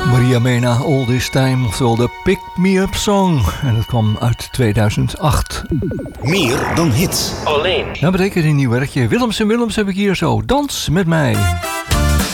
Maria Mena, All This Time, oftewel de Pick Me Up Song. En dat kwam uit 2008. Meer dan hits. Alleen. Dat betekent een nieuw werkje. Willems en Willems heb ik hier zo. Dans met mij.